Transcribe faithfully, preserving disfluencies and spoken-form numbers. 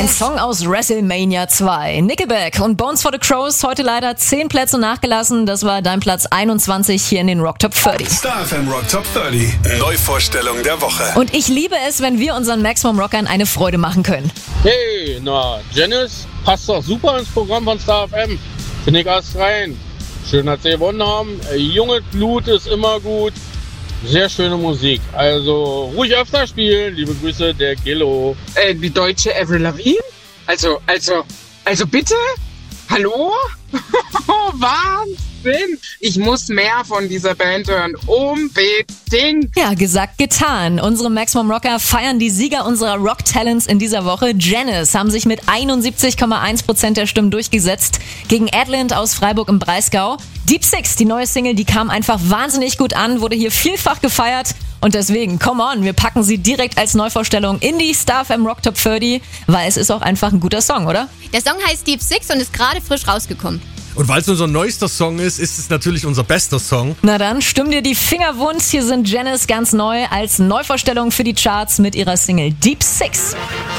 Ein Song aus WrestleMania zwei. Nickelback und Bones for the Crows heute leider zehn Plätze nachgelassen. Das war dein Platz einundzwanzig hier in den Rock Top dreißig. Star F M Rock Top dreißig. Neuvorstellung der Woche. Und ich liebe es, wenn wir unseren Maximum Rockern eine Freude machen können. Hey, na, Janice passt doch super ins Programm von Star F M. Finde ich erst rein. Schön, dass sie gewonnen haben. Junges Blut ist immer gut. Sehr schöne Musik. Also ruhig öfter spielen. Liebe Grüße, der Gillo. Äh, die deutsche Avril Lavigne? Also, also, also bitte? Hallo? Wahnsinn! Ich muss mehr von dieser Band hören. Unbedingt! Ja, gesagt, getan. Unsere Maximum Rocker feiern die Sieger unserer Rock Talents in dieser Woche. Janice haben sich mit einundsiebzig Komma eins Prozent der Stimmen durchgesetzt gegen Adland aus Freiburg im Breisgau. Deep Six, die neue Single, die kam einfach wahnsinnig gut an, wurde hier vielfach gefeiert. Und deswegen, come on, wir packen sie direkt als Neuvorstellung in die Star F M Rock Top dreißig, weil es ist auch einfach ein guter Song, oder? Der Song heißt Deep Six und ist gerade frisch rausgekommen. Und weil es unser neuester Song ist, ist es natürlich unser bester Song. Na dann, stimm dir die Finger wund. Hier sind Janice ganz neu als Neuvorstellung für die Charts mit ihrer Single Deep Six.